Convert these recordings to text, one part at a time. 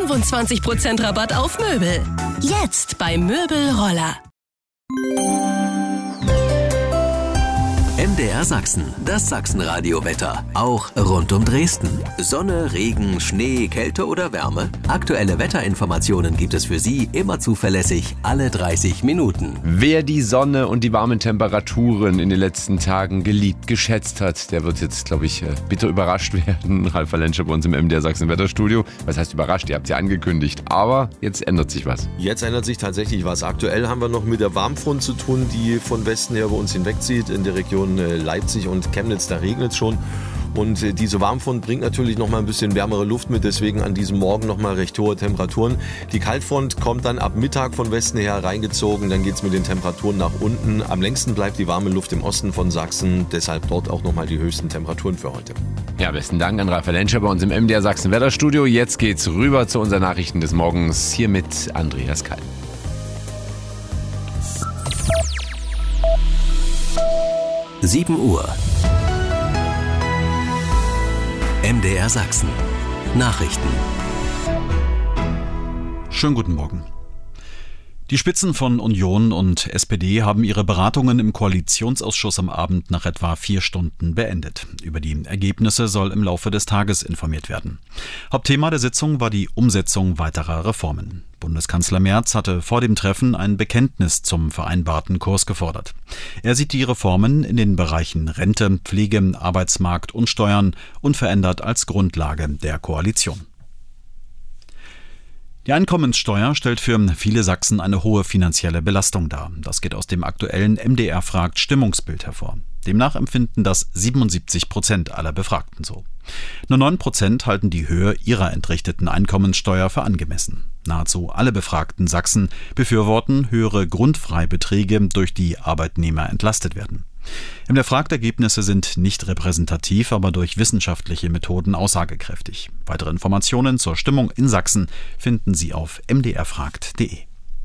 25% Rabatt auf Möbel. Jetzt bei Möbelroller. MDR Sachsen, das Sachsenradio-Wetter. Auch rund um Dresden. Sonne, Regen, Schnee, Kälte oder Wärme? Aktuelle Wetterinformationen gibt es für Sie immer zuverlässig alle 30 Minuten. Wer die Sonne und die warmen Temperaturen in den letzten Tagen geliebt, geschätzt hat, der wird jetzt, glaube ich, bitter überrascht werden. Ralf Valenscher bei uns im MDR Sachsen Wetterstudio. Was heißt überrascht? Ihr habt es ja angekündigt. Aber jetzt ändert sich was. Jetzt ändert sich tatsächlich was. Aktuell haben wir noch mit der Warmfront zu tun, die von Westen her über uns hinwegzieht. In der Region Leipzig und Chemnitz, da regnet es schon. Und diese Warmfront bringt natürlich noch mal ein bisschen wärmere Luft mit, deswegen an diesem Morgen noch mal recht hohe Temperaturen. Die Kaltfront kommt dann ab Mittag von Westen her reingezogen, dann geht es mit den Temperaturen nach unten. Am längsten bleibt die warme Luft im Osten von Sachsen, deshalb dort auch noch mal die höchsten Temperaturen für heute. Ja, besten Dank an Ralf Valenscher bei uns im MDR Sachsen Wetterstudio. Jetzt geht's rüber zu unseren Nachrichten des Morgens, hier mit Andreas Kall. Uhr. MDR Sachsen. Nachrichten. Schönen guten Morgen. Die Spitzen von Union und SPD haben ihre Beratungen im Koalitionsausschuss am Abend nach etwa 4 Stunden beendet. Über die Ergebnisse soll im Laufe des Tages informiert werden. Hauptthema der Sitzung war die Umsetzung weiterer Reformen. Bundeskanzler Merz hatte vor dem Treffen ein Bekenntnis zum vereinbarten Kurs gefordert. Er sieht die Reformen in den Bereichen Rente, Pflege, Arbeitsmarkt und Steuern unverändert als Grundlage der Koalition. Die Einkommenssteuer stellt für viele Sachsen eine hohe finanzielle Belastung dar. Das geht aus dem aktuellen MDR fragt Stimmungsbild hervor. Demnach empfinden das 77% aller Befragten so. Nur 9% halten die Höhe ihrer entrichteten Einkommenssteuer für angemessen. Nahezu alle befragten Sachsen befürworten höhere Grundfreibeträge, durch die Arbeitnehmer entlastet werden. MDR-Fragt-Ergebnisse sind nicht repräsentativ, aber durch wissenschaftliche Methoden aussagekräftig. Weitere Informationen zur Stimmung in Sachsen finden Sie auf mdrfragt.de.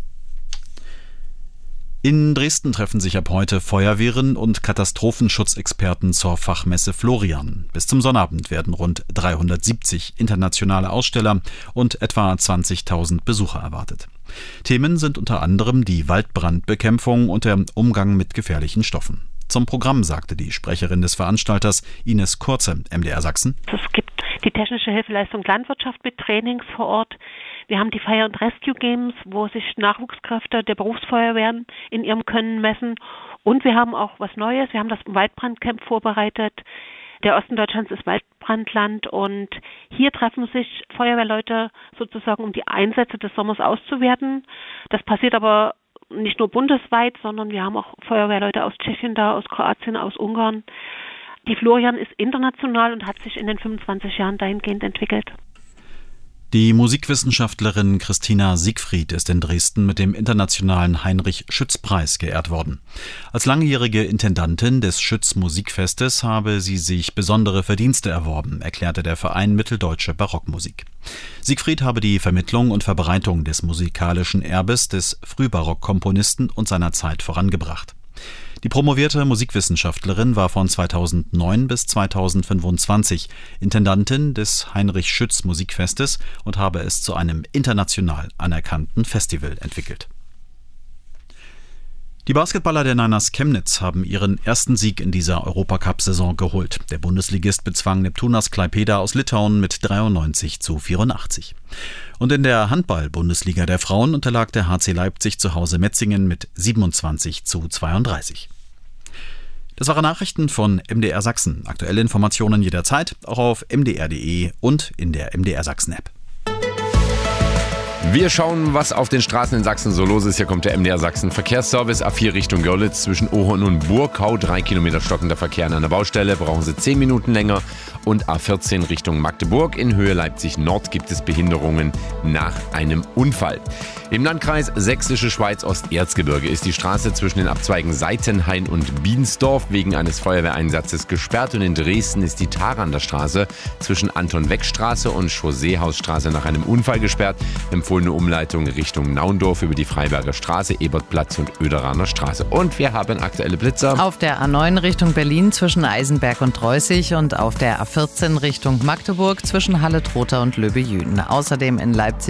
In Dresden treffen sich ab heute Feuerwehren und Katastrophenschutzexperten zur Fachmesse Florian. Bis zum Sonnabend werden rund 370 internationale Aussteller und etwa 20.000 Besucher erwartet. Themen sind unter anderem die Waldbrandbekämpfung und der Umgang mit gefährlichen Stoffen. Zum Programm sagte die Sprecherin des Veranstalters Ines Kurze, MDR Sachsen. Es gibt die technische Hilfeleistung Landwirtschaft mit Trainings vor Ort. Wir haben die Fire and Rescue Games, wo sich Nachwuchskräfte der Berufsfeuerwehren in ihrem Können messen. Und wir haben auch was Neues. Wir haben das Waldbrandcamp vorbereitet. Der Osten Deutschlands ist Waldbrandland und hier treffen sich Feuerwehrleute sozusagen, um die Einsätze des Sommers auszuwerten. Das passiert aber nicht nur bundesweit, sondern wir haben auch Feuerwehrleute aus Tschechien da, aus Kroatien, aus Ungarn. Die Florian ist international und hat sich in den 25 Jahren dahingehend entwickelt. Die Musikwissenschaftlerin Christina Siegfried ist in Dresden mit dem internationalen Heinrich-Schütz-Preis geehrt worden. Als langjährige Intendantin des Schütz-Musikfestes habe sie sich besondere Verdienste erworben, erklärte der Verein Mitteldeutsche Barockmusik. Siegfried habe die Vermittlung und Verbreitung des musikalischen Erbes des Frühbarockkomponisten und seiner Zeit vorangebracht. Die promovierte Musikwissenschaftlerin war von 2009 bis 2025 Intendantin des Heinrich-Schütz-Musikfestes und habe es zu einem international anerkannten Festival entwickelt. Die Basketballer der Niners Chemnitz haben ihren ersten Sieg in dieser Europacup-Saison geholt. Der Bundesligist bezwang Neptunas Klaipėda aus Litauen mit 93:84. Und in der Handball-Bundesliga der Frauen unterlag der HC Leipzig zu Hause Metzingen mit 27:32. Das waren Nachrichten von MDR Sachsen. Aktuelle Informationen jederzeit, auch auf mdr.de und in der MDR Sachsen-App. Wir schauen, was auf den Straßen in Sachsen so los ist. Hier kommt der MDR Sachsen Verkehrsservice A4 Richtung Görlitz zwischen Ohorn und Burkau. 3 Kilometer stockender Verkehr an der Baustelle. Brauchen Sie 10 Minuten länger. Und A14 Richtung Magdeburg. In Höhe Leipzig Nord gibt es Behinderungen nach einem Unfall. Im Landkreis Sächsische Schweiz Osterzgebirge ist die Straße zwischen den Abzweigen Seitenhain und Biensdorf wegen eines Feuerwehreinsatzes gesperrt. Und in Dresden ist die Tarander Straße zwischen Anton-Weck-Straße und Chausseehausstraße nach einem Unfall gesperrt. Empfohlene Umleitung Richtung Naundorf über die Freiberger Straße, Ebertplatz und Oederaner Straße. Und wir haben aktuelle Blitzer. Auf der A9 Richtung Berlin zwischen Eisenberg und Dreußig und auf der A14 Richtung Magdeburg zwischen Halle-Trotha und Löbe-Jüden. Außerdem in Leipzig